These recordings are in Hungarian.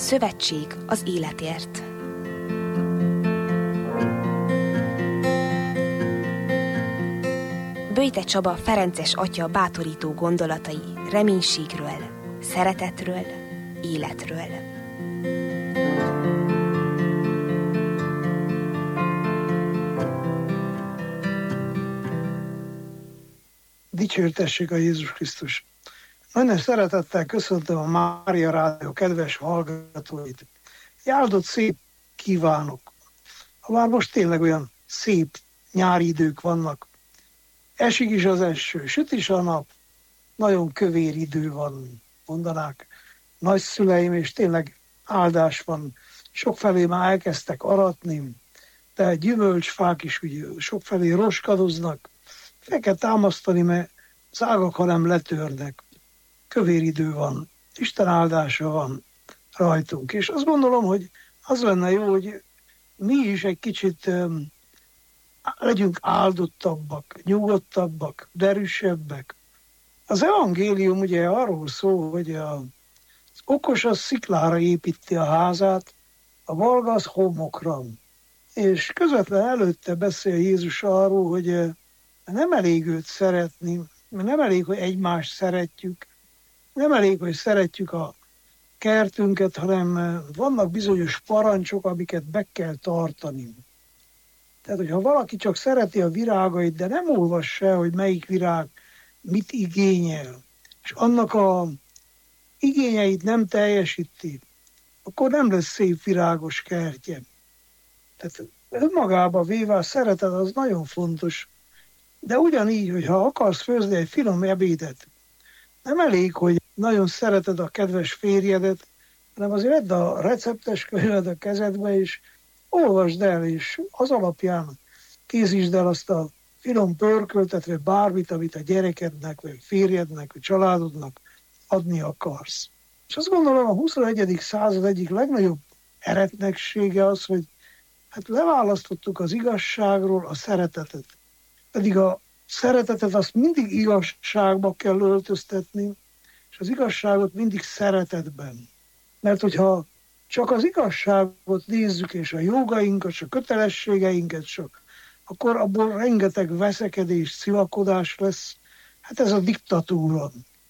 Szövetség az életért. Böjte Csaba ferences atya bátorító gondolatai reménységről, szeretetről, életről. Dicsértessék a Jézus Krisztus! Nagyon szeretettel köszöntöm a Mária Rádió kedves hallgatóit. Áldott szép kívánok! Habár most tényleg olyan szép nyári idők vannak. Esik is az eső, süt is a nap, nagyon kövér idő van, mondanák nagyszüleim, és tényleg áldás van. Sokfelé már elkezdtek aratni, de gyümölcsfák is ugye sokfelé roskadoznak. Fel kell támasztani, mert az ágak, ha nem letörnek. Kövér idő van, Isten áldása van rajtunk. És azt gondolom, hogy az lenne jó, hogy mi is egy kicsit legyünk áldottabbak, nyugodtabbak, derűsebbek. Az evangélium ugye arról szól, hogy az okos az sziklára építi a házát, a balga az homokra. És közvetlen előtte beszél Jézus arról, hogy nem elég őt szeretni, nem elég, hogy egymást szeretjük, nem elég, hogy szeretjük a kertünket, hanem vannak bizonyos parancsok, amiket be kell tartani. Tehát, hogyha valaki csak szereti a virágait, de nem olvassa, hogy melyik virág mit igényel, és annak a igényeit nem teljesíti, akkor nem lesz szép virágos kertje. Tehát önmagába véve a szeretet az nagyon fontos, de ugyanígy, hogyha akarsz főzni egy finom ebédet, nem elég, hogy nagyon szereted a kedves férjedet, hanem azért vedd a receptes könyvet a kezedbe, és olvasd el, és az alapján készítsd el azt a finom pörköltet, vagy bármit, amit a gyerekednek, vagy férjednek, vagy családodnak adni akarsz. És azt gondolom, a 21. század egyik legnagyobb eretneksége az, hogy hát leválasztottuk az igazságról a szeretetet. Pedig a szeretetet azt mindig igazságba kell öltöztetni, és az igazságot mindig szeretetben. Mert hogyha csak az igazságot nézzük, és a jogainkat, és a kötelességeinket csak, akkor abból rengeteg veszekedés, szivakodás lesz. Hát ez a diktatúra.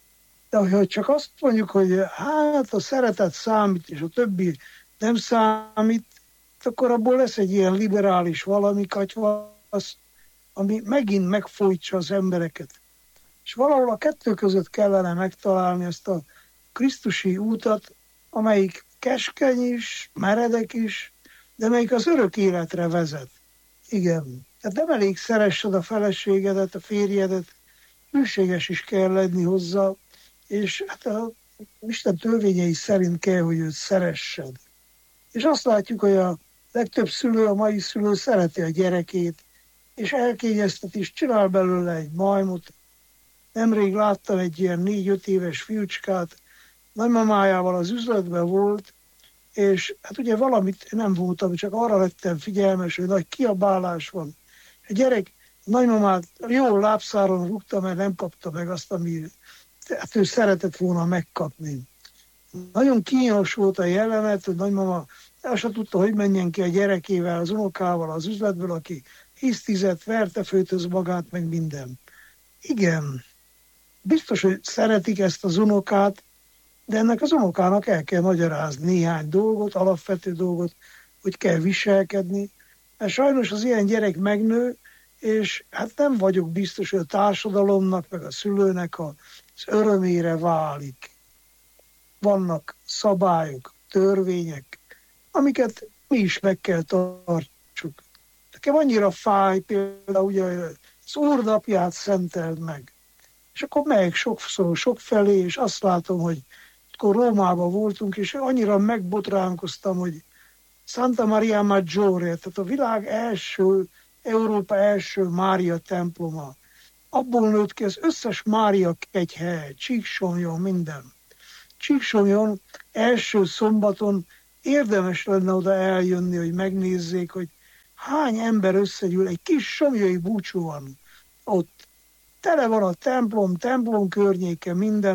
De hogyha csak azt mondjuk, hogy hát a szeretet számít, és a többi nem számít, akkor abból lesz egy ilyen liberális valami katyvasz, ami megint megfojtsa az embereket. És valahol a kettő között kellene megtalálni ezt a krisztusi útat, amelyik keskeny is, meredek is, de melyik az örök életre vezet. Igen. Tehát nem elég szeressed a feleségedet, a férjedet, hűséges is kell lenni hozzá, és hát a Isten törvényei szerint kell, hogy őt szeressed. És azt látjuk, hogy a legtöbb szülő, a mai szülő szereti a gyerekét, és elkényeztet is, csinál belőle egy majmot. Nemrég láttam egy ilyen 4-5 éves fiúcskát, nagymamájával az üzletben volt, és hát ugye valamit nem voltam, csak arra lettem figyelmes, hogy nagy kiabálás van. A gyerek nagymamát jó lábszáron rúgta, mert nem kapta meg azt, ami hát ő szeretett volna megkapni. Nagyon kínos volt a jelenet, hogy nagymama el sem tudta, hogy menjen ki a gyerekével, az unokával az üzletből, aki hisztizett, verte főtöz magát, meg minden. Igen, biztos, hogy szeretik ezt az unokát, de ennek az unokának el kell magyarázni néhány dolgot, alapvető dolgot, hogy kell viselkedni. Mert sajnos az ilyen gyerek megnő, és hát nem vagyok biztos, hogy a társadalomnak, meg a szülőnek az örömére válik. Vannak szabályok, törvények, amiket mi is meg kell tartsuk. Nekem annyira fáj például, ugye az Úr napját szenteld meg. És akkor megyek sokszor, sokfelé, és azt látom, hogy akkor Rómában voltunk, és annyira megbotránkoztam, hogy Santa Maria Maggiore, tehát a világ első, Európa első Mária temploma. Abból nőtt ki az összes Mária kegyhely, Csíksomjon, minden. Csíksomjon első szombaton érdemes lenne oda eljönni, hogy megnézzék, hogy hány ember összegyűl, egy kis somlyai búcsú van ott. Tele van a templom környéke, minden,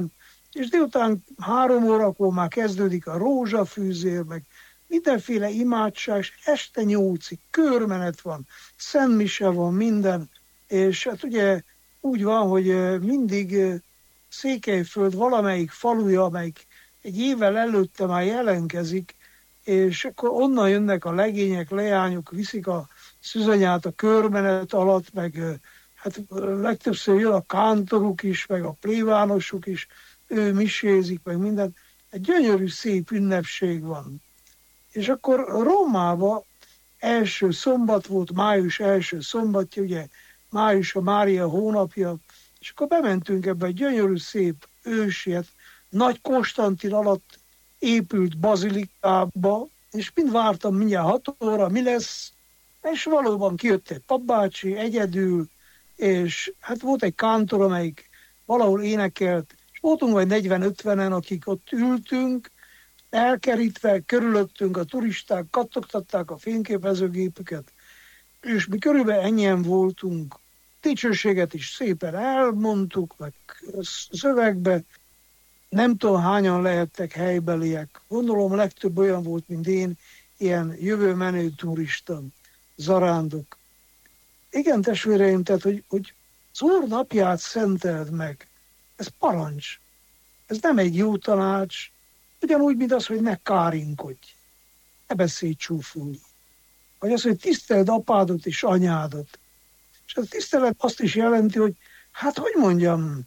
És délután 3 órakor már kezdődik a rózsafűzér, meg mindenféle imádság, és este 8-ig körmenet van, szentmise van, minden, és hát ugye úgy van, hogy mindig Székelyföld valamelyik faluja, amelyik egy évvel előtte már jelentkezik, és akkor onnan jönnek a legények, leányok, viszik a szűzanyát a körmenet alatt, meg hát legtöbbször jön a kántoruk is, meg a plébánosuk is, ő misézik, meg minden. Egy gyönyörű, szép ünnepség van. És akkor Rómában első szombat volt, május első szombatja, ugye május a Mária hónapja, és akkor bementünk ebbe egy gyönyörű, szép ősi, Nagy Konstantin alatt épült bazilikába, és mind vártam mindjárt 6 óra, mi lesz, és valóban kijött egy papbácsi egyedül, és hát volt egy kántor, amelyik valahol énekelt, és voltunk vagy 40-50-en, akik ott ültünk, elkerítve, körülöttünk a turisták, kattogtatták a fényképezőgépüket, és mi körülbelül ennyien voltunk. Dicsőséget is szépen elmondtuk, meg szövegbe, nem tudom hányan lehettek helybeliek. Gondolom legtöbb olyan volt, mint én, ilyen jövőmenő turista, zarándok. Igen, testvéreim, tehát, hogy az Úr napját szenteld meg, ez parancs. Ez nem egy jó tanács, ugyanúgy, mint az, hogy ne kárinkodj, ne beszélj csúful. Vagy az, hogy tiszteld apádat és anyádat. És a tisztelet azt is jelenti, hogy hát, hogy mondjam,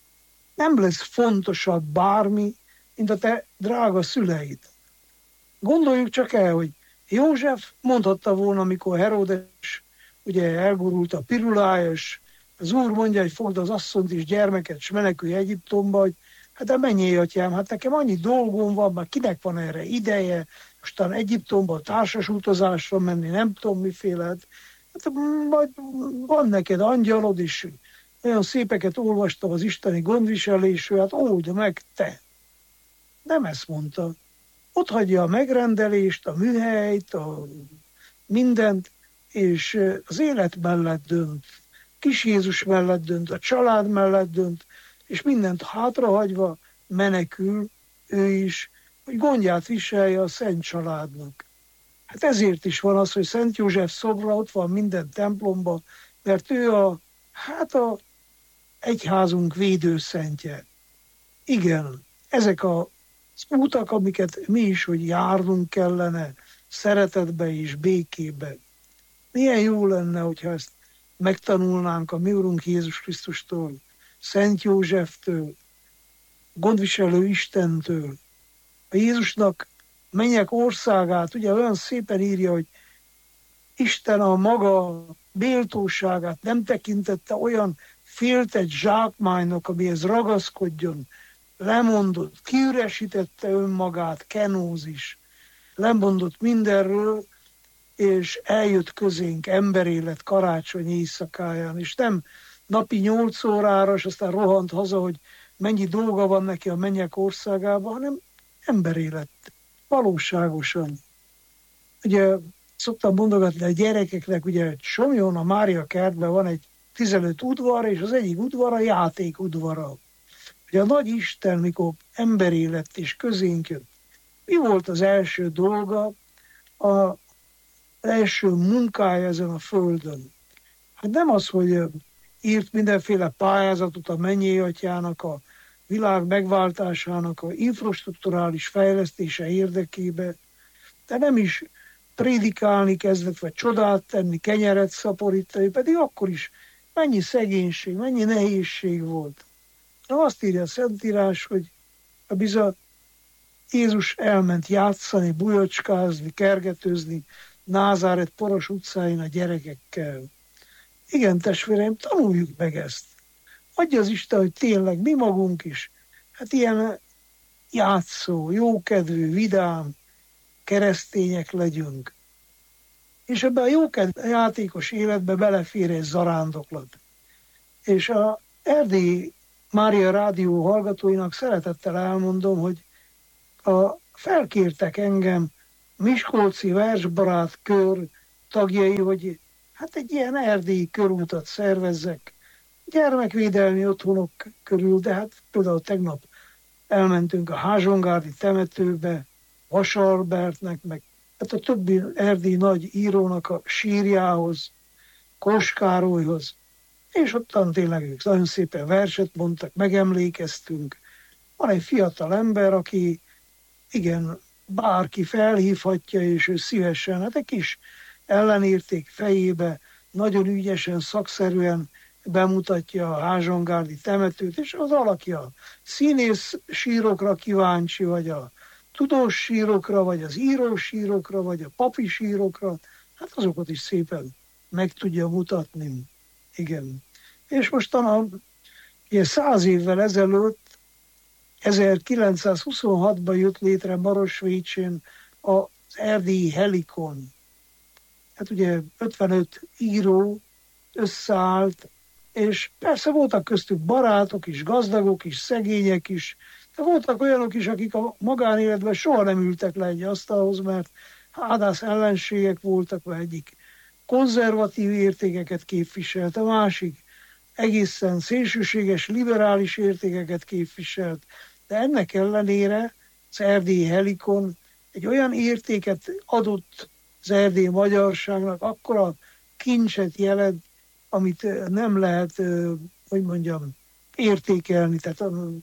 nem lesz fontosabb bármi, mint a te drága szüleid. Gondoljuk csak el, hogy József mondhatta volna, amikor Heródes ugye elgurult a pirulája, és az Úr mondja, hogy fogd az asszonyt és gyermeket, és menekülj Egyiptomba, hogy hát de menjél, atyám, hát nekem annyi dolgom van, már kinek van erre ideje, mostan Egyiptomba társas utazásra menni, nem tudom miféle, hát majd van neked angyalod is, olyan szépeket olvastam az isteni gondviselésről, hát old meg te. Nem ezt mondta. Ott hagyja a megrendelést, a műhelyt, a mindent, és az élet mellett dönt. Kis Jézus mellett dönt, a család mellett dönt, és mindent hátrahagyva menekül ő is, hogy gondját viselje a szent családnak. Hát ezért is van az, hogy Szent József szobra ott van minden templomban, mert ő a egyházunk védőszentje. Igen, ezek az útak, amiket mi is, hogy járnunk kellene, szeretetbe és békébe. Milyen jó lenne, hogyha ezt megtanulnánk a mi Urunk Jézus Krisztustól, Szent Józseftől, gondviselő Istentől. A Jézusnak mennyek országát, ugye olyan szépen írja, hogy Isten a maga méltóságát nem tekintette olyan féltett zsákmánynak, amihez ragaszkodjon, lemondott, kiüresítette önmagát, kenózis, lemondott mindenről, és eljött közénk emberélet karácsony éjszakáján, és nem napi 8 órára, és aztán rohant haza, hogy mennyi dolga van neki a mennyek országában, hanem emberélet, valóságosan. Ugye szoktam mondogatni a gyerekeknek, ugye Somlón a Mária kertben van egy 15 udvar, és az egyik udvar a játék udvara. Ugye a nagy Isten, mikor emberé lett és közénk jött, mi volt az első dolga, az első munkája ezen a földön? Hát nem az, hogy írt mindenféle pályázatot a Mennyei Atyának, a világ megváltásának, a infrastrukturális fejlesztése érdekébe, de nem is prédikálni kezdett, vagy csodát tenni, kenyeret szaporítani, pedig akkor is mennyi szegénység, mennyi nehézség volt. Na azt írja a Szentírás, hogy bizony Jézus elment játszani, bujocskázni, kergetőzni Názáret poros utcáin a gyerekekkel. Igen, testvéreim, tanuljuk meg ezt. Adja az Isten, hogy tényleg mi magunk is, hát ilyen játszó, jókedvű, vidám keresztények legyünk. És ebben a jókedvű játékos életbe belefér egy zarándoklat. És a Erdélyi Mária Rádió hallgatóinak szeretettel elmondom, hogy felkértek engem Miskolci Versbarát kör tagjai, hogy hát egy ilyen erdélyi körútat szervezzek gyermekvédelmi otthonok körül, de hát például tegnap elmentünk a Házsongárdi temetőbe, Vasalbertnek, meg hát a többi erdélyi nagy írónak a sírjához, Kós Károlyhoz, és ottan tényleg ők nagyon szépen verset mondtak, megemlékeztünk. Van egy fiatal ember, aki igen, bárki felhívhatja, és ő szívesen, hát egy kis ellenérték fejébe, nagyon ügyesen, szakszerűen bemutatja a Házsongárdi temetőt, és az valaki a színész sírokra kíváncsi, vagy a tudós sírokra, vagy az írós sírokra, vagy a papi sírokra, hát azokat is szépen meg tudja mutatni. Igen. És mostan, ugye 100 évvel ezelőtt, 1926-ban jött létre Marosvécsén az erdélyi Helikon. Hát ugye 55 író összeállt, és persze voltak köztük barátok is, gazdagok is, szegények is, de voltak olyanok is, akik a magánéletben soha nem ültek le egy asztalhoz, mert hádász ellenségek voltak, vagy egyik konzervatív értékeket képviselt, a másik egészen szélsőséges, liberális értékeket képviselt, de ennek ellenére az erdélyi Helikon egy olyan értéket adott az erdélyi magyarságnak, akkora kincset jelent, amit nem lehet, hogy mondjam, értékelni, tehát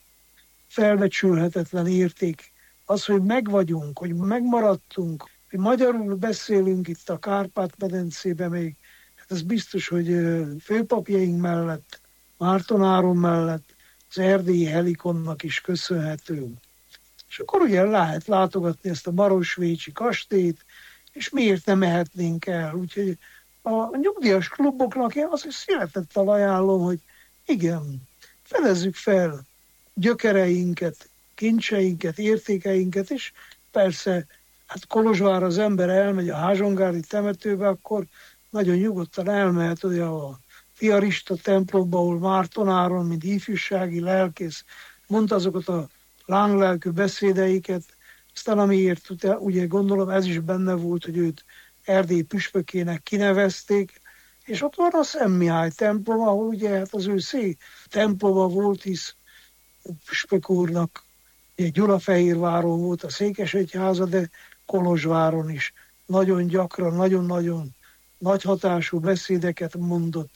felbecsülhetetlen érték. Az, hogy megvagyunk, hogy megmaradtunk, hogy magyarul beszélünk itt a Kárpát-medencében még, hát ez biztos, hogy főpapjaink mellett, Márton Áron mellett az erdélyi Helikonnak is köszönhető. És akkor ugye lehet látogatni ezt a Marosvécsi kastélyt, és miért nem mehetnénk el. Úgyhogy a nyugdíjas kluboknak én azt is szeretettel ajánlom, hogy igen, fedezzük fel gyökereinket, kincseinket, értékeinket, és persze, hát Kolozsvárra az ember elmegy a Házsongárdi temetőbe, akkor nagyon nyugodtan elmehet ugye a Fiarista templomba, ahol Márton Áron, mint ifjúsági lelkész, mondta azokat a lánglelkű beszédeiket, aztán amiért ugye gondolom ez is benne volt, hogy őt Erdély püspökének kinevezték, és ott van a Szent Mihály templom, ahol ugye hát az ő temploma volt, hisz püspök úrnak Gyulafehérváron volt a székesegyháza, de Kolozsváron is nagyon gyakran, nagyon-nagyon nagy hatású beszédeket mondott.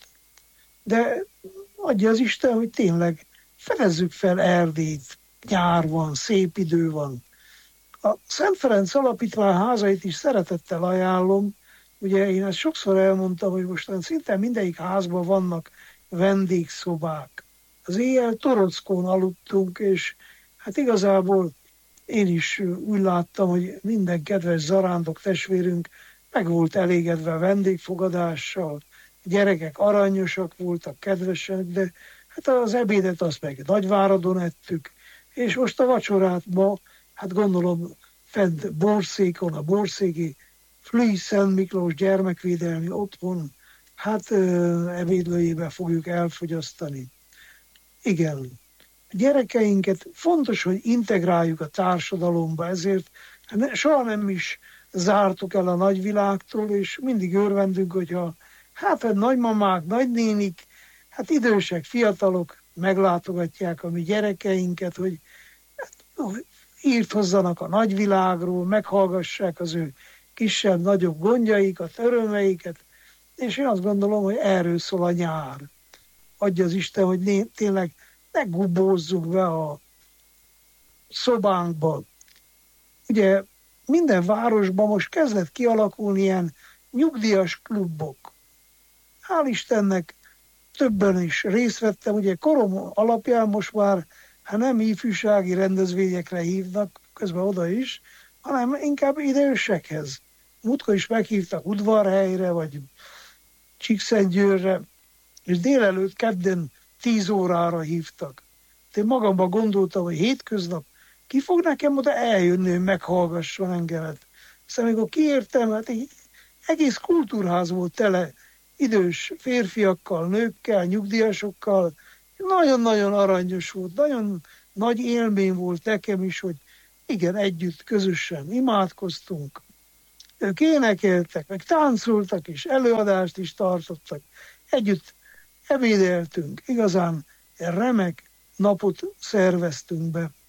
De adja az Isten, hogy tényleg fedezzük fel Erdélyt, nyár van, szép idő van. A Szent Ferenc Alapítvány házait is szeretettel ajánlom. Ugye én ezt sokszor elmondtam, hogy most szinte mindegyik házban vannak vendégszobák. Az éjjel torockón aludtunk, és hát igazából én is úgy láttam, hogy minden kedves zarándok testvérünk meg volt elégedve a vendégfogadással. A gyerekek aranyosak voltak, kedvesek, de hát az ebédet azt meg Nagyváradon ettük, és most a vacsorát ma, hát gondolom fent Borszékon, a borszéki Flüy Szent Miklós gyermekvédelmi otthon, hát ebédlőjébe fogjuk elfogyasztani. Igen, a gyerekeinket fontos, hogy integráljuk a társadalomba, ezért soha nem is zártuk el a nagyvilágtól, és mindig örvendünk, hogyha hát a nagymamák, nagynénik, hát idősek, fiatalok meglátogatják a mi gyerekeinket, hogy írt hozzanak a nagyvilágról, meghallgassák az ő kisebb-nagyobb gondjaikat, örömeiket, és én azt gondolom, hogy erről szól a nyár. Adja az Isten, hogy tényleg ne gubózzuk be a szobánkba. Ugye minden városban most kezdett kialakulni ilyen nyugdíjas klubok. Hál' Istennek többen is részt vettem, ugye korom alapján most már nem ifjúsági rendezvényekre hívnak, közben oda is, hanem inkább idősekhez. Múltkor is meghívtak Udvarhelyre, vagy Csíkszentgyőrre, és délelőtt kedden 10 órára hívtak. Én magamban gondoltam, hogy hétköznap ki fog nekem oda eljönni, hogy meghallgasson engemet. Aztán amikor kiértem, hát egy egész kultúrház volt tele idős férfiakkal, nőkkel, nyugdíjasokkal. Nagyon-nagyon aranyos volt, nagyon nagy élmény volt nekem is, hogy igen, együtt, közösen imádkoztunk. Ők énekeltek, meg táncoltak is, előadást is tartottak. Együtt ebédeltünk, igazán remek napot szerveztünk be.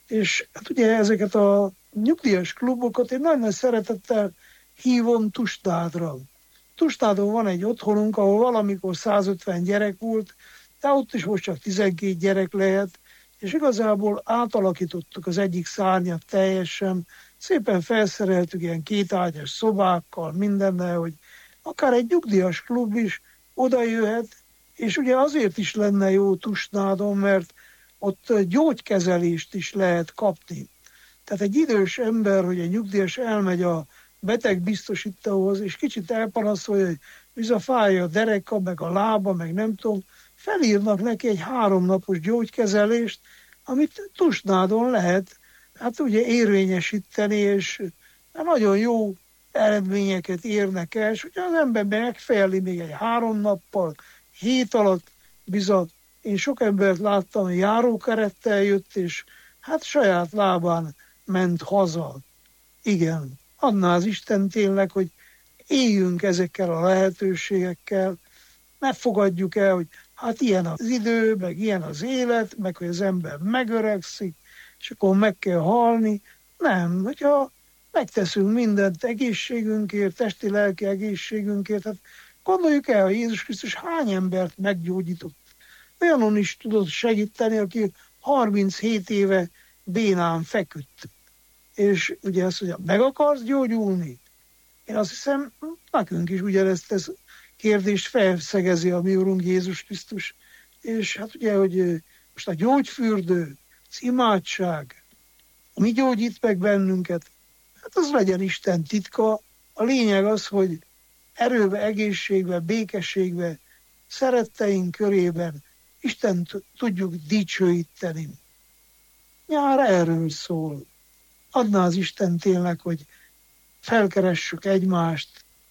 És hát ugye ezeket a nyugdíjas klubokat én nagyon szeretettel hívom Tusnádra. Tusnádon van egy otthonunk, ahol valamikor 150 gyerek volt, de ott is most csak 12 gyerek lehet, és igazából átalakítottuk az egyik szárnyat teljesen, szépen felszereltük ilyen kétágyas szobákkal, mindennel, hogy akár egy nyugdíjas klub is oda jöhet, és ugye azért is lenne jó Tusnádon, mert ott gyógykezelést is lehet kapni. Tehát egy idős ember, hogy egy nyugdíjas elmegy a betegbiztosítóhoz, és kicsit elpanaszolja, hogy bizony fáj a dereka, meg a lába, meg nem tudom, felírnak neki egy 3 napos gyógykezelést, amit Tusnádon lehet, hát ugye érvényesíteni, és nagyon jó eredményeket érnek el, és ugye az ember megfejeli még egy 3 nappal, 7 alatt bizony. Én sok embert láttam, hogy járókerettel jött, és hát saját lábán ment haza. Igen, adná az Isten tényleg, hogy éljünk ezekkel a lehetőségekkel, ne fogadjuk el, hogy hát ilyen az idő, meg ilyen az élet, meg hogy az ember megöregszik, és akkor meg kell halni. Nem, hogyha megteszünk mindent egészségünkért, testi-lelki egészségünkért, hát gondoljuk el, hogy Jézus Krisztus hány embert meggyógyított. Olyanon is tudott segíteni, aki 37 éve bénán feküdt. És ugye azt mondja, meg akarsz gyógyulni? Én azt hiszem, nekünk is ugyanezt ez kérdést felszegezi a mi Urunk Jézus Krisztus. És hát ugye, hogy most a gyógyfürdő, az imádság, mi gyógyít meg bennünket, hát az legyen Isten titka. A lényeg az, hogy erőbe, egészségbe, békességbe, szeretteink körében Istent tudjuk dicsőíteni. Nyár erről szól. Adná az Isten tényleg, hogy felkeressük egymást.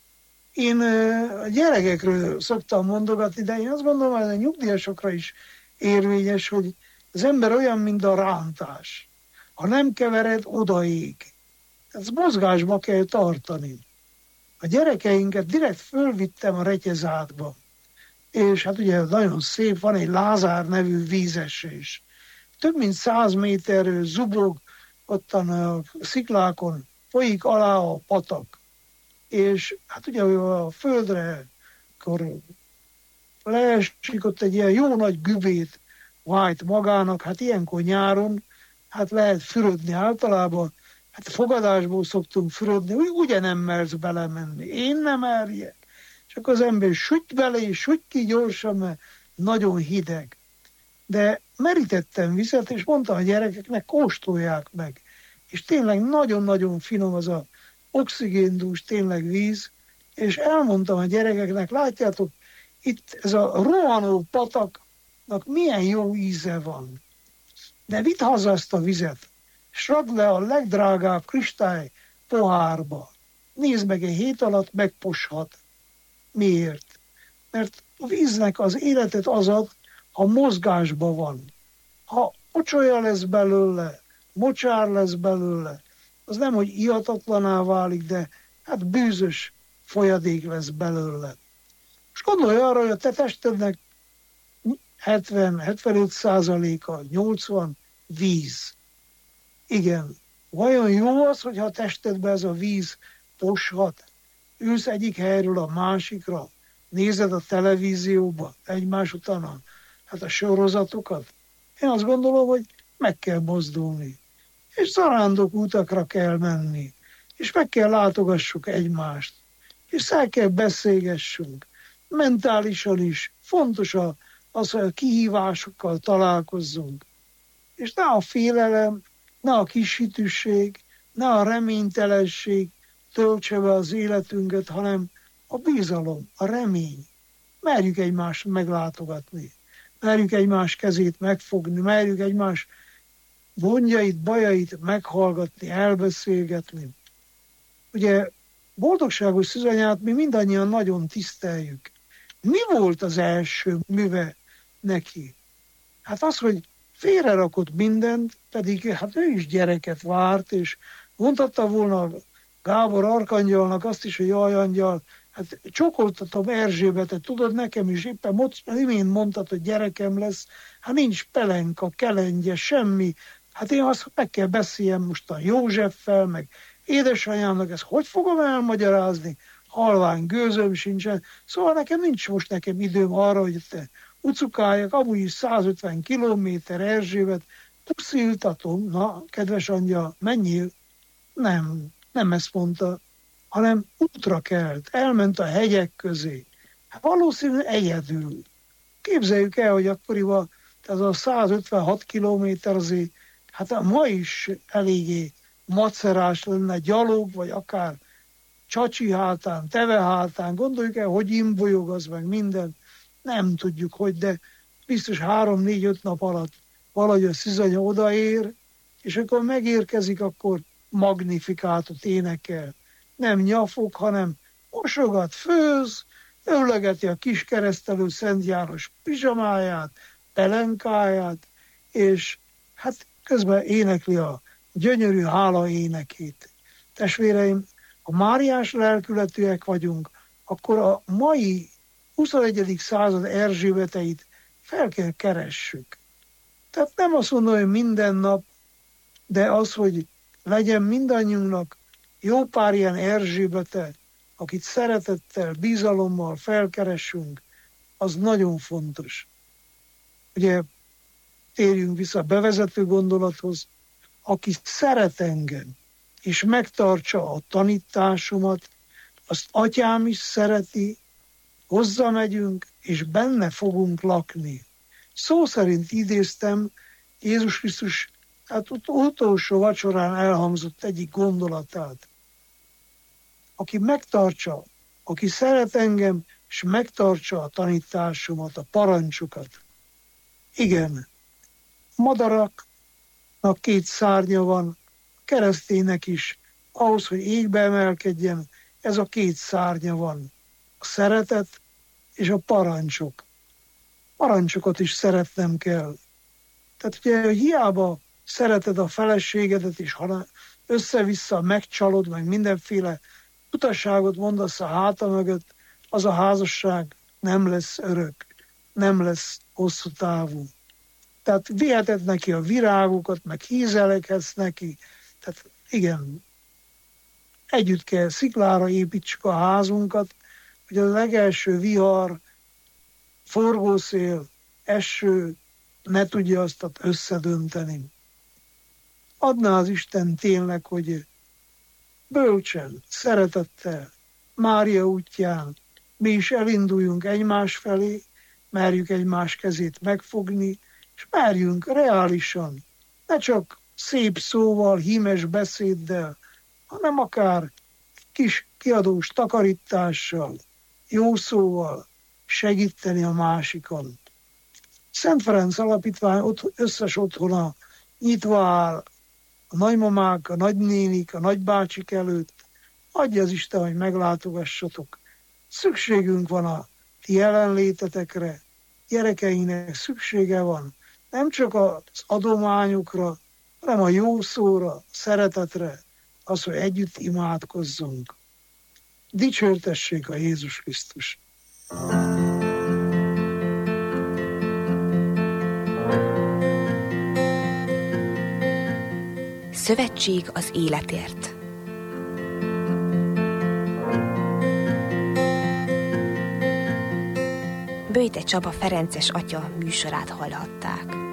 Én a gyerekekről szoktam mondogatni, de én azt gondolom, hogy a nyugdíjasokra is érvényes, hogy az ember olyan, mint a rántás. Ha nem kevered, odaég. Ezt mozgásba kell tartani. A gyerekeinket direkt fölvittem a Retyezátba. És hát ugye nagyon szép, van egy Lázár nevű vízesés. Több mint 100 méterről zubog, ottan a sziklákon folyik alá a patak. És hát ugye a földre, akkor leesik ott egy ilyen jó nagy gübét vájt magának, hát ilyenkor nyáron, hát lehet fürödni általában, hát fogadásból szoktunk fürödni, ugye nem mersz belemenni, én nem merjek. Csak az ember süty bele, és süty ki gyorsan, mert nagyon hideg. De merítettem vizet, és mondtam a gyerekeknek, kóstolják meg. És tényleg nagyon-nagyon finom az a oxigéndús tényleg víz, és elmondtam a gyerekeknek, látjátok, itt ez a rohanó pataknak milyen jó íze van. De vidd haza ezt a vizet, és radd le a legdrágább kristály pohárba. Nézd meg, egy hét alatt megposhat. Miért? Mert a víznek az életet az ad, ha mozgásban van. Ha ocsolya lesz belőle, mocsár lesz belőle, az nem, hogy ihatatlaná válik, de hát bűzös folyadék lesz belőle. És gondolj arra, hogy a te testednek 70-75%-a, 80 víz. Igen, vajon jó az, hogyha a testedbe ez a víz poshat? Ülsz egyik helyről a másikra, nézed a televízióba egymás után a sorozatokat. Én azt gondolom, hogy meg kell mozdulni. És zarándok utakra kell menni. És meg kell látogassuk egymást. És el kell beszélgessünk. Mentálisan is fontos az, hogy a kihívásokkal találkozzunk. És ne a félelem, ne a kishitűség, ne a reménytelenség töltse be az életünket, hanem a bizalom, a remény. Merjük egymást meglátogatni, merjük egymás kezét megfogni, merjük egymás gondjait, bajait meghallgatni, elbeszélgetni. Ugye boldogságos Szűzanyát mi mindannyian nagyon tiszteljük. Mi volt az első műve neki? Hát az, hogy félrerakott mindent, pedig hát ő is gyereket várt, és mondhatta volna Gábor Arkangyalnak azt is, hogy jaj, angyal, hát csokoltatom Erzsébetet, tudod, nekem is éppen imént mondtad, hogy gyerekem lesz, hát nincs pelenka, kelengye, semmi, Hát én azt meg kell beszéljem mostan Józseffel, meg édesanyámnak, ezt hogy fogom elmagyarázni? Halvány gőzöm sincsen. Szóval nekem időm arra, hogy te ucukáljak, amúgy is 150 kilométer Erzsébet, pusziltatom, na, kedves angyal, menjél. Nem ezt mondta, hanem útra kelt, elment a hegyek közé. Hát valószínűleg egyedül. Képzeljük el, hogy akkoriban ez a 156 kilométer azért, hát ma is eléggé macerás lenne, gyalog, vagy akár csacsi hátán, teve hátán, gondoljuk el, hogy imbolyog az meg minden, nem tudjuk, hogy, de biztos 3-4-5 nap alatt valahogy a szűzanya odaér, és akkor megérkezik, akkor magnifikátot énekel. Nem nyafog, hanem mosogat, főz, öllegeti a kis keresztelő Szent János pizsamáját, pelenkáját, és hát közben énekli a gyönyörű hála énekét. Testvéreim, ha máriás lelkületűek vagyunk, akkor a mai 21. század Erzsébeteit fel kell keressük. Tehát nem azt mondom, hogy minden nap, de az, hogy legyen mindannyiunknak jó pár ilyen Erzsébete, akit szeretettel, bizalommal felkeressünk, az nagyon fontos. Ugye térjünk vissza a bevezető gondolathoz, aki szeret engem, és megtartsa a tanításomat, azt atyám is szereti, hozzá megyünk, és benne fogunk lakni. Szó szerint idéztem Jézus Krisztus hát utolsó vacsorán elhangzott egyik gondolatát. Aki megtartsa, aki szeret engem, és megtartsa a tanításomat, a parancsokat. Igen, madaraknak 2 szárnya van, a kereszténynek is, ahhoz, hogy égbe emelkedjen, ez a 2 szárnya van. A szeretet és a parancsok. Parancsokat is szeretnem kell. Tehát ugye, hogy hiába szereted a feleségedet, és ha össze-vissza megcsalod, meg mindenféle utasságot mondasz a háta mögött, az a házasság nem lesz örök, nem lesz hosszú távú. Tehát viheted neki a virágokat, meg hízelekhetsz neki. Tehát igen, együtt kell sziklára építsük a házunkat, hogy a legelső vihar, forgószél, eső ne tudja azt összedönteni. Adná az Isten tényleg, hogy bölcsen, szeretettel, Mária útján mi is elinduljunk egymás felé, merjük egymás kezét megfogni, és merjünk reálisan, ne csak szép szóval, hímes beszéddel, hanem akár kis kiadós takarítással, jó szóval segíteni a másikon. Szent Ferenc Alapítvány összes otthona nyitva áll, a nagymamák, a nagynénik, a nagybácsik előtt. Adja az Isten, hogy meglátogassatok. Szükségünk van a ti jelenlétetekre, gyerekeinek szüksége van, nem csak az adományokra, hanem a jó szóra, szeretetre, az, hogy együtt imádkozzunk. Dicsértessék a Jézus Krisztus! Szövetség az életért. Böjte Csaba ferences atya műsorát hallhatták.